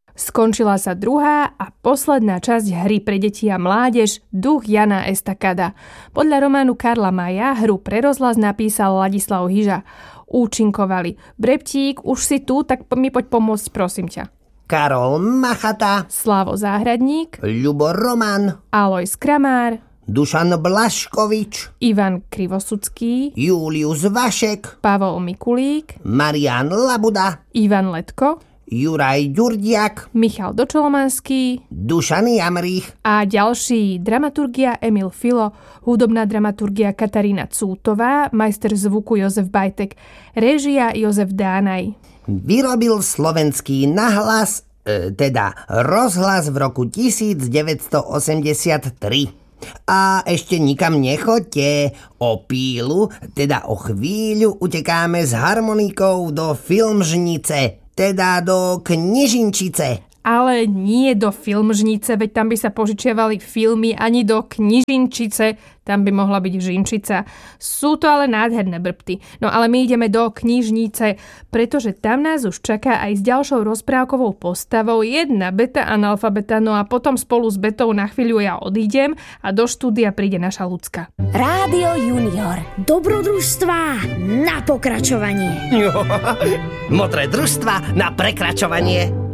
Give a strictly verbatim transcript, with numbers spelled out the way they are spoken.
Skončila sa druhá a posledná časť hry pre deti a mládež Duch Jana Estakada. Podľa románu Karla Maja hru pre rozhlas napísal Ladislav Hyža. Účinkovali Breptík, už si tu, tak mi poď pomôcť, prosím ťa. Karol Machata, Slavo Záhradník, Ľubo Roman, Alojz Kramár, Dušan Blaškovič, Ivan Krivosudský, Julius Vašek, Pavol Mikulík, Marián Labuda, Ivan Letko, Juraj Ďurdiak, Michal Dočolomanský, Dušan Jamrich a ďalší dramaturgia Emil Filo, hudobná dramaturgia Katarína Cútová, majster zvuku Jozef Bajtek, réžia Jozef Dánaj. Vyrobil slovenský nahlas, e, teda rozhlas v roku devätnásťstoosemdesiattri. A ešte nikam nechoďte, o pílu, teda o chvíľu utekáme s harmonikou do Filmžnice, teda do Knižinčice. Ale nie do Filmžnice, veď tam by sa požičiavali filmy, ani do Knižinčice, tam by mohla byť Žinčica. Sú to ale nádherné brbty. No ale my ideme do Knižnice, pretože tam nás už čaká aj s ďalšou rozprávkovou postavou jedna beta analfabeta, no a potom spolu s betou na chvíľu ja odídem a do štúdia príde naša Lucka. Rádio Junior. Dobrodružstvá na pokračovanie. Modré družstva na prekračovanie.